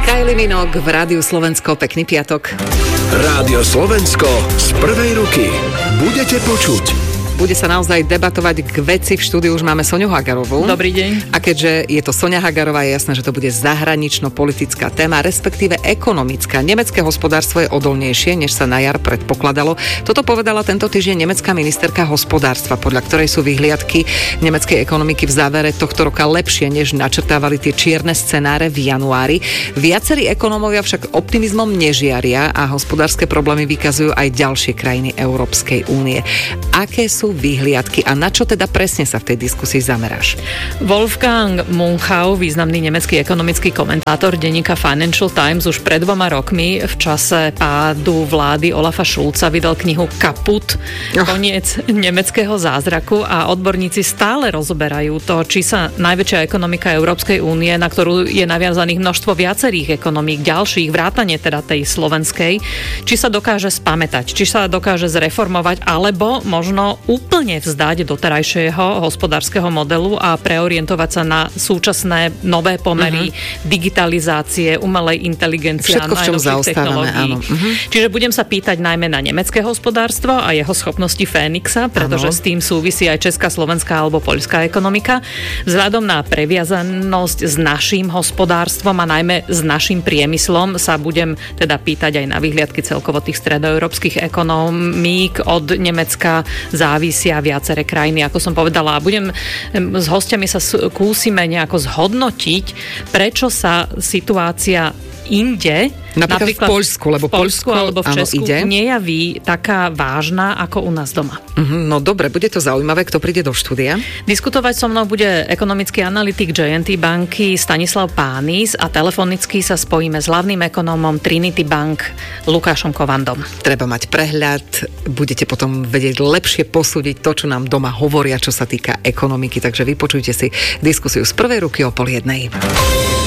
Kylie Minogue v Rádiu Slovensko. Pekný piatok. Rádio Slovensko z prvej ruky. Budete počuť. Bude sa naozaj debatovať k veci. V štúdiu už máme Soňu Hagarovú. Dobrý deň. A keďže je to Soňa Hagarová, je jasné, že to bude zahranično-politická téma, respektíve ekonomická. Nemecké hospodárstvo je odolnejšie, než sa na jar predpokladalo. Toto povedala tento týždeň nemecká ministerka hospodárstva, podľa ktorej sú vyhliadky nemeckej ekonomiky v závere tohto roka lepšie, než načrtávali tie čierne scenáre v januári. Viacerí ekonómovia však optimizmom nežiaria a hospodárske problémy vykazujú aj ďalšie krajiny Európskej únie. Aké sú vyhliadky a na čo teda presne sa v tej diskusii zameráš? Wolfgang Munchau, významný nemecký ekonomický komentátor denníka Financial Times, už pred 2 rokmi v čase pádu vlády Olafa Scholza vydal knihu Kaput, koniec nemeckého zázraku, a odborníci stále rozoberajú to, či sa najväčšia ekonomika Európskej únie, na ktorú je naviazaných množstvo viacerých ekonomík, ďalších, vrátane teda tej slovenskej, či sa dokáže spamätať, či sa dokáže zreformovať, alebo možno úplne vzdať doterajšieho hospodárskeho modelu a preorientovať sa na súčasné nové pomery, digitalizácie, umelej inteligencie a najnovších technológií. Čiže budem sa pýtať najmä na nemecké hospodárstvo a jeho schopnosti Fénixa, pretože s tým súvisí aj česká, slovenská alebo poľská ekonomika. Vzhľadom na previazanosť s naším hospodárstvom a najmä s naším priemyslom sa budem teda pýtať aj na vyhliadky celkovo tých stredoeurópskych ekonomík. Od Nemecka závisia viaceré krajiny, ako som povedala. A s hostiami sa skúsime nejako zhodnotiť, prečo sa situácia inde, napríklad v Poľsku, lebo Poľsku alebo v Česku ide, nejaví taká vážna ako u nás doma. No dobre, bude to zaujímavé, kto príde do štúdia. Diskutovať so mnou bude ekonomický analytik J&T banky Stanislav Pánis a telefonicky sa spojíme s hlavným ekonómom Trinity Bank Lukášom Kovandom. Treba mať prehľad, budete potom vedieť lepšie posúdiť to, čo nám doma hovoria, čo sa týka ekonomiky, takže vypočujte si diskusiu z prvej ruky o 12:30.